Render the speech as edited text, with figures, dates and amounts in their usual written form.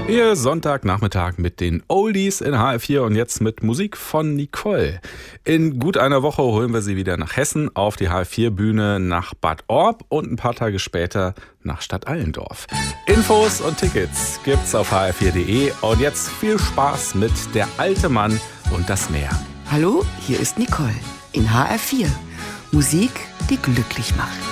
Ihr Sonntagnachmittag mit den Oldies in HR4 und jetzt mit Musik von Nicole. In gut einer Woche holen wir sie wieder nach Hessen auf die HR4-Bühne nach Bad Orb und ein paar Tage später nach Stadt Allendorf. Infos und Tickets gibt's auf hr4.de und jetzt viel Spaß mit Der alte Mann und das Meer. Hallo, hier ist Nicole in HR4. Musik, die glücklich macht.